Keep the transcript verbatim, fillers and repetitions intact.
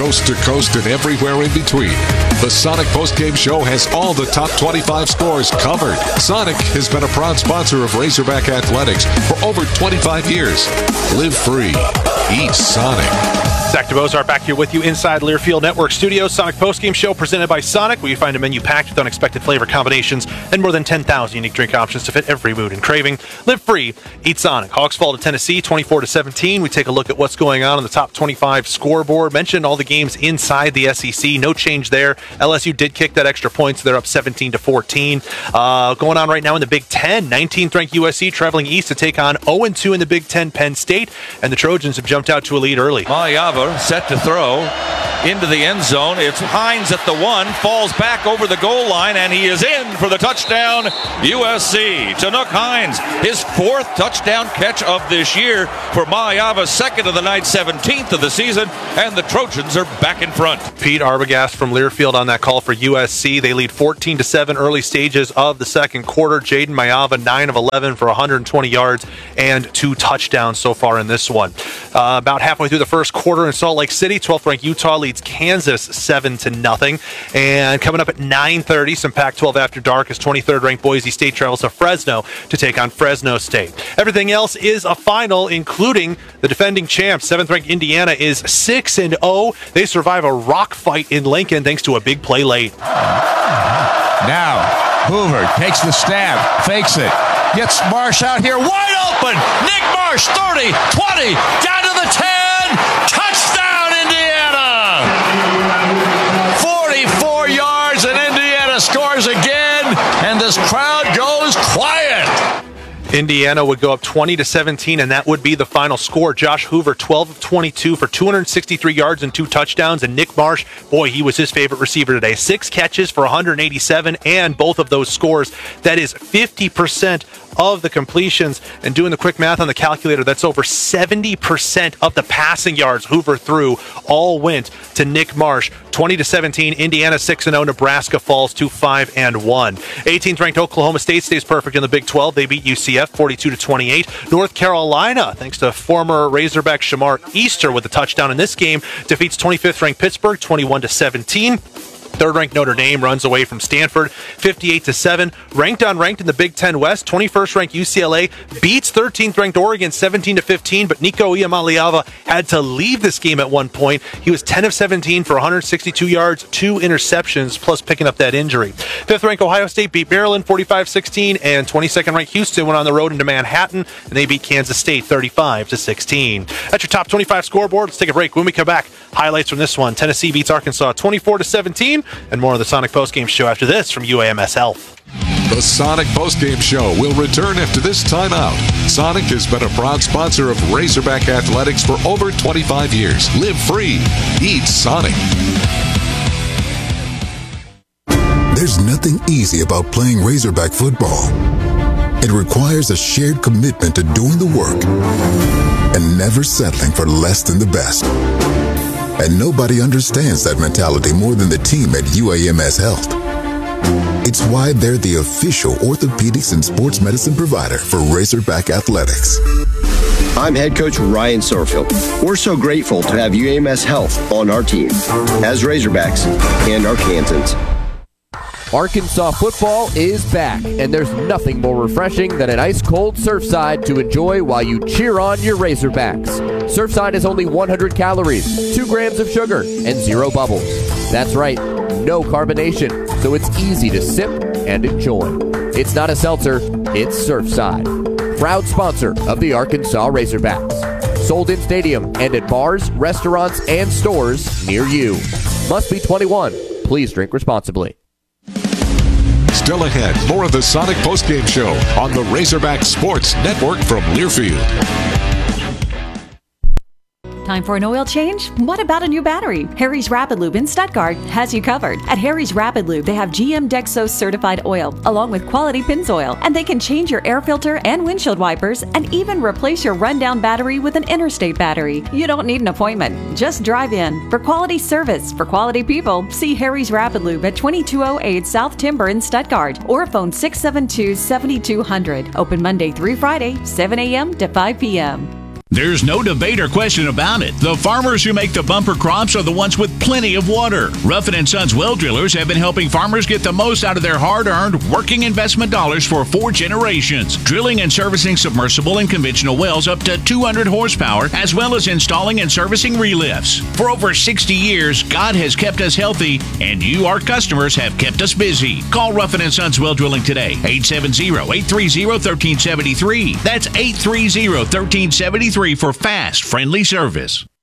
coast to coast and everywhere in between. The Sonic Postgame Show has all the top twenty-five scores covered. Sonic has been a proud sponsor of Razorback Athletics for over twenty-five years. Live free. Eat Sonic. Zach DeBozar back here with you inside Learfield Network Studios. Sonic Postgame Show presented by Sonic, where you find a menu packed with unexpected flavor combinations and more than ten thousand unique drink options to fit every mood and craving. Live free. Eat Sonic. Hawks fall to Tennessee twenty-four to seventeen. We take a look at what's going on on the top twenty-five scoreboard. Mentioned all the games inside the S E C. No change there. L S U did kick that extra point, so they're up seventeen to fourteen. Uh, going on right now in the Big Ten. nineteenth ranked U S C traveling east to take on oh and two in the Big Ten Penn State, and the Trojans have jumped out to a lead early. Maliava set to throw into the end zone. It's Hines at the one, falls back over the goal line, and he is in for the touchdown. U S C. Chinook Hines, his fourth touchdown catch of this year for Maliava, second of the night, seventeenth of the season, and the Trojans are back in front. Pete Arbogast from Learfield on that call for U S C. They lead fourteen to seven early stages of the second quarter. Jaden Maiava, nine of eleven for one hundred twenty yards and two touchdowns so far in this one. Uh, about halfway through the first quarter in Salt Lake City, twelfth ranked Utah leads Kansas seven to nothing. And coming up at nine thirty, some Pac twelve After Dark, as twenty-third ranked Boise State travels to Fresno to take on Fresno State. Everything else is a final, including the defending champs. seventh ranked Indiana is six and oh. They survive a rock fight in Lincoln thanks to a big play late. Now, Hoover takes the stab, fakes it, gets Marsh out here wide open. Nick Marsh, thirty, twenty, down to the ten. Touchdown, Indiana! forty-four yards, and Indiana scores again, and this crowd goes quiet. Indiana would go up twenty to seventeen, and that would be the final score. Josh Hoover, twelve of twenty-two for two hundred sixty-three yards and two touchdowns. And Nick Marsh, boy, he was his favorite receiver today. Six catches for one hundred eighty-seven, and both of those scores. That is fifty percent of the completions. And doing the quick math on the calculator, that's over seventy percent of the passing yards Hoover threw all went to Nick Marsh. twenty to seventeen, Indiana six and oh, Nebraska falls to five and one. eighteenth ranked Oklahoma State stays perfect in the Big twelve. They beat U C F forty-two to twenty-eight. North Carolina, thanks to former Razorback Shamar Easter with a touchdown in this game, defeats twenty-fifth ranked Pittsburgh twenty-one to seventeen. Third ranked Notre Dame runs away from Stanford fifty-eight to seven. Ranked unranked in the Big Ten West, twenty-first ranked U C L A beats thirteenth ranked Oregon seventeen to fifteen, but Nico Iamaleava had to leave this game at one point. He was ten of seventeen for one hundred sixty-two yards, two interceptions, plus picking up that injury. fifth ranked Ohio State beat Maryland forty-five sixteen, and twenty-second ranked Houston went on the road into Manhattan, and they beat Kansas State thirty-five to sixteen. That's your top twenty-five scoreboard. Let's take a break. When we come back, highlights from this one. Tennessee beats Arkansas twenty-four to seventeen. And more of the Sonic Postgame Show after this from U A M S Health. The Sonic Postgame Show will return after this timeout. Sonic has been a proud sponsor of Razorback Athletics for over twenty-five years. Live free. Eat Sonic. There's nothing easy about playing Razorback football. It requires a shared commitment to doing the work and never settling for less than the best. And nobody understands that mentality more than the team at U A M S Health. It's why they're the official orthopedics and sports medicine provider for Razorback Athletics. I'm head coach Ryan Sorfield. We're so grateful to have U A M S Health on our team as Razorbacks and Arkansans. Arkansas football is back, and there's nothing more refreshing than an ice-cold Surfside to enjoy while you cheer on your Razorbacks. Surfside is only one hundred calories, two grams of sugar, and zero bubbles. That's right, no carbonation, so it's easy to sip and enjoy. It's not a seltzer, it's Surfside. Proud sponsor of the Arkansas Razorbacks. Sold in stadium and at bars, restaurants, and stores near you. Must be twenty-one. Please drink responsibly. Still ahead, more of the Sonic Postgame Show on the Razorback Sports Network from Learfield. Time for an oil change? What about a new battery? Harry's Rapid Lube in Stuttgart has you covered. At Harry's Rapid Lube, they have G M Dexos certified oil, along with quality Pennzoil, and they can change your air filter and windshield wipers, and even replace your rundown battery with an interstate battery. You don't need an appointment. Just drive in. For quality service, for quality people, see Harry's Rapid Lube at twenty-two oh eight South Timber in Stuttgart, or phone six seven two, seven two zero zero. Open Monday through Friday, seven a.m. to five p.m. There's no debate or question about it. The farmers who make the bumper crops are the ones with plenty of water. Ruffin and Sons well drillers have been helping farmers get the most out of their hard-earned working investment dollars for four generations. Drilling and servicing submersible and conventional wells up to two hundred horsepower, as well as installing and servicing relifts. For over sixty years, God has kept us healthy, and you, our customers, have kept us busy. Call Ruffin and Sons Well Drilling today, eight seven zero, eight three zero, one three seven three. That's eight three zero, one three seven three for fast, friendly service.